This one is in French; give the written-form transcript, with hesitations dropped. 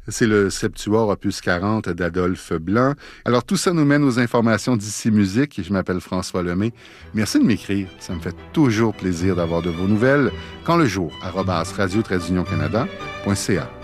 C'est le Septuor opus 40 d'Adolphe Blanc. Alors, tout ça nous mène aux informations d'ici musique. Je m'appelle François Lemay. Merci de m'écrire. Ça me fait toujours plaisir d'avoir de vos nouvelles. Quand le jour, @radio-canada.ca.